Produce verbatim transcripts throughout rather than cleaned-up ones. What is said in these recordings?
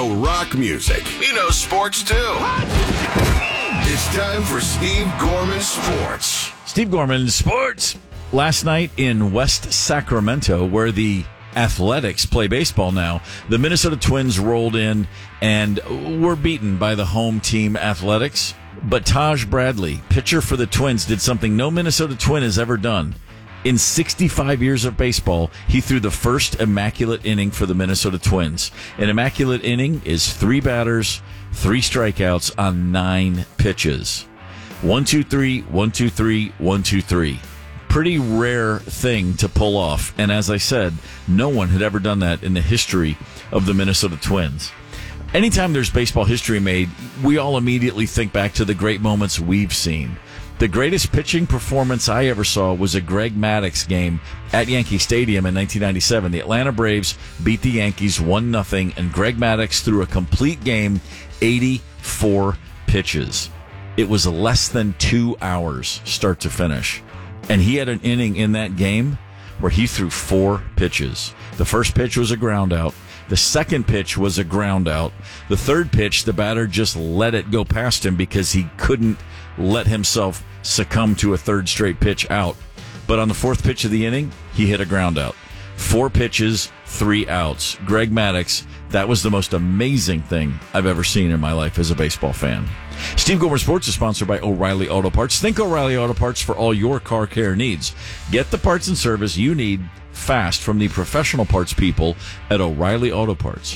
Rock music. He knows sports too. It's time for Steve Gorman Sports. Steve Gorman Sports. Last night in West Sacramento, where the Athletics play baseball now, the Minnesota Twins rolled in and were beaten by the home team Athletics. But Taj Bradley, pitcher for the Twins, did something no Minnesota Twin has ever done. In sixty-five years of baseball, he threw the first immaculate inning for the Minnesota Twins. An immaculate inning is three batters, three strikeouts on nine pitches. One, two, three, one, two, three, one, two, three. Pretty rare thing to pull off. And as I said, no one had ever done that in the history of the Minnesota Twins. Anytime there's baseball history made, we all immediately think back to the great moments we've seen. The greatest pitching performance I ever saw was a Greg Maddux game at Yankee Stadium in nineteen ninety-seven. The Atlanta Braves beat the Yankees one nothing, and Greg Maddux threw a complete game, eighty-four pitches. It was less than two hours start to finish. And he had an inning in that game where he threw four pitches. The first pitch was a ground out. The second pitch was a ground out. The third pitch, the batter just let it go past him because he couldn't let himself succumb to a third straight pitch out. But on the fourth pitch of the inning, he hit a ground out. Four pitches, three outs. Greg Maddux, that was the most amazing thing I've ever seen in my life as a baseball fan. Steve Gorman Sports is sponsored by O'Reilly Auto Parts. Think O'Reilly Auto Parts for all your car care needs. Get the parts and service you need fast from the professional parts people at O'Reilly Auto Parts.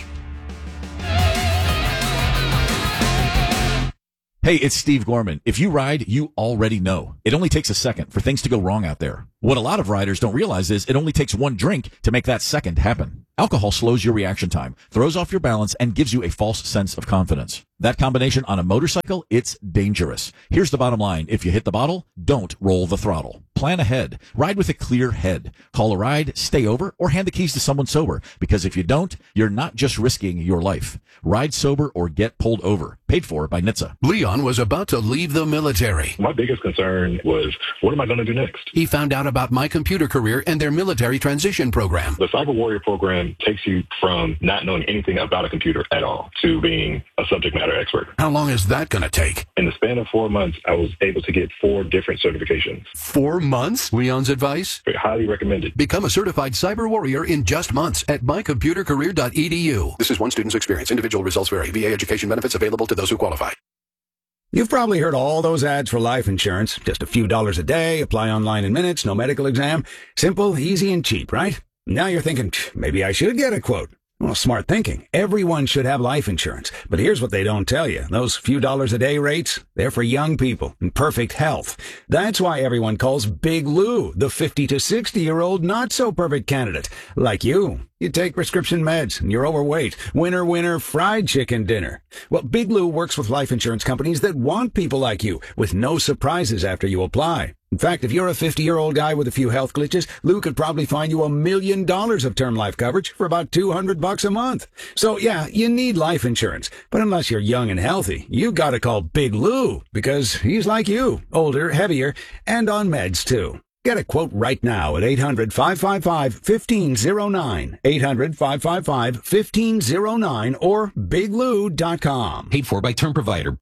Hey, it's Steve Gorman. If you ride, you already know. It only takes a second for things to go wrong out there. What a lot of riders don't realize is it only takes one drink to make that second happen. Alcohol slows your reaction time, throws off your balance, and gives you a false sense of confidence. That combination on a motorcycle, it's dangerous. Here's the bottom line. If you hit the bottle, don't roll the throttle. Plan ahead. Ride with a clear head. Call a ride, stay over, or hand the keys to someone sober. Because if you don't, you're not just risking your life. Ride sober or get pulled over. Paid for by N H T S A. Leon was about to leave the military. My biggest concern was, what am I going to do next? He found out about My Computer Career and their military transition program. The Cyber Warrior program takes you from not knowing anything about a computer at all to being a subject matter expert. How long is that going to take? In the span of four months, I was able to get four different certifications. Four months? Leon's advice? Highly recommended. Become a certified cyber warrior in just months at my computer career dot e d u. This is one student's experience. Individual results vary. V A education benefits available to those who qualify. You've probably heard all those ads for life insurance. Just a few dollars a day, apply online in minutes, no medical exam. Simple, easy, and cheap, right? Now you're thinking, maybe I should get a quote. Well, smart thinking. Everyone should have life insurance. But here's what they don't tell you. Those few dollars a day rates, they're for young people in perfect health. That's why everyone calls Big Lou the fifty to sixty-year-old not-so-perfect candidate. Like you. You take prescription meds and you're overweight. Winner, winner, fried chicken dinner. Well, Big Lou works with life insurance companies that want people like you with no surprises after you apply. In fact, if you're a fifty-year-old guy with a few health glitches, Lou could probably find you a million dollars of term life coverage for about two hundred bucks a month. So yeah, you need life insurance. But unless you're young and healthy, you gotta call Big Lou because he's like you, older, heavier, and on meds too. Get a quote right now at eight hundred, five five five, one five zero nine, eight hundred, five five five, one five zero nine, or big lou dot com. Paid for by Term Provider.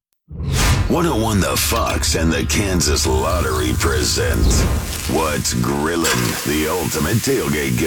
one oh one The Fox and the Kansas Lottery present What's Grillin', the ultimate tailgate